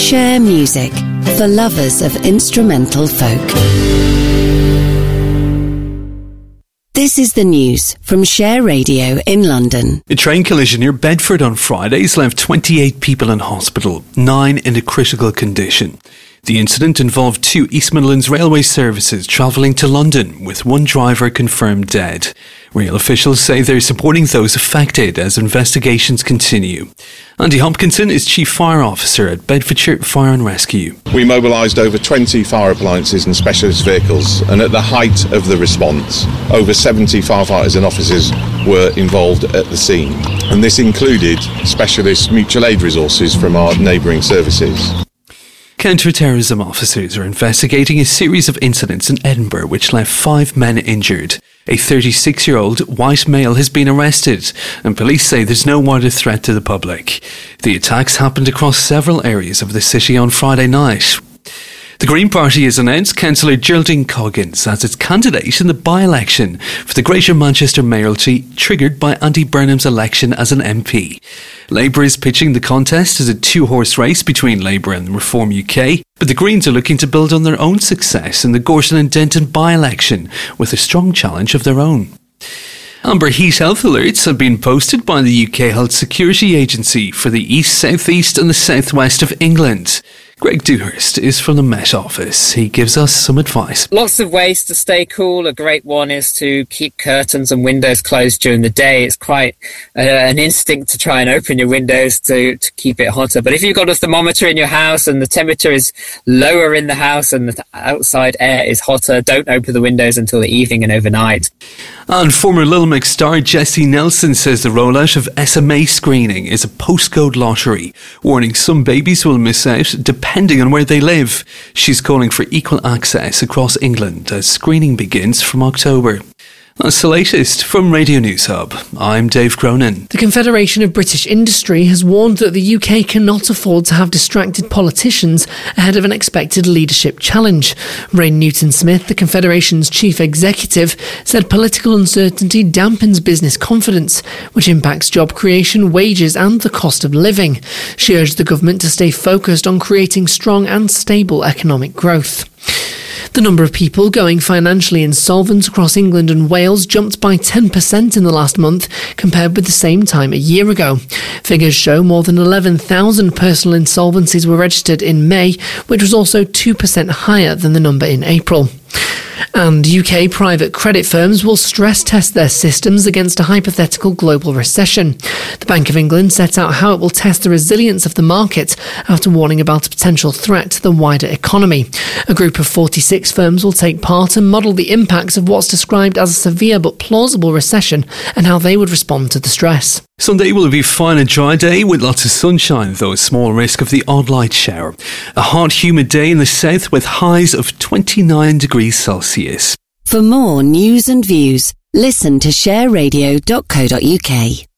Share Music, for lovers of instrumental folk. This is the news from Share Radio in London. A train collision near Bedford on Friday has left 28 people in hospital, 9 in a critical condition. The incident involved 2 East Midlands Railway services travelling to London, with 1 driver confirmed dead. Rail officials say they're supporting those affected as investigations continue. Andy Hopkinson is Chief Fire Officer at Bedfordshire Fire and Rescue. We mobilised over 20 fire appliances and specialist vehicles, and at the height of the response, over 70 firefighters and officers were involved at the scene. And this included specialist mutual aid resources from our neighbouring services. Counter-terrorism officers are investigating a series of incidents in Edinburgh which left 5 men injured. A 36-year-old white male has been arrested, and police say there's no wider threat to the public. The attacks happened across several areas of the city on Friday night. The Green Party has announced Councillor Geraldine Coggins as its candidate in the by-election for the Greater Manchester mayoralty, triggered by Andy Burnham's election as an MP. Labour is pitching the contest as a 2-horse race between Labour and Reform UK, but the Greens are looking to build on their own success in the Gorton and Denton by-election with a strong challenge of their own. Amber heat health alerts have been posted by the UK Health Security Agency for the east, south-east and the south-west of England. Greg Dewhurst is from the Met Office. He gives us some advice. Lots of ways to stay cool. A great one is to keep curtains and windows closed during the day. It's quite an instinct to try and open your windows to keep it hotter. But if you've got a thermometer in your house and the temperature is lower in the house and the outside air is hotter, don't open the windows until the evening and overnight. And former Little Mix star Jessie Nelson says the rollout of SMA screening is a postcode lottery, warning some babies will miss out depending on where they live. She's calling for equal access across England as screening begins from October. That's the latest from Radio News Hub. I'm Dave Cronin. The Confederation of British Industry has warned that the UK cannot afford to have distracted politicians ahead of an expected leadership challenge. Ray Newton-Smith, the Confederation's chief executive, said political uncertainty dampens business confidence, which impacts job creation, wages and the cost of living. She urged the government to stay focused on creating strong and stable economic growth. The number of people going financially insolvent across England and Wales jumped by 10% in the last month compared with the same time a year ago. Figures show more than 11,000 personal insolvencies were registered in May, which was also 2% higher than the number in April. And UK private credit firms will stress test their systems against a hypothetical global recession. The Bank of England set out how it will test the resilience of the market after warning about a potential threat to the wider economy. A group of 46 firms will take part and model the impacts of what's described as a severe but plausible recession and how they would respond to the stress. Sunday will be a fine and dry day with lots of sunshine, though a small risk of the odd light shower. A hot, humid day in the south with highs of 29 degrees Celsius. For more news and views, listen to shareradio.co.uk.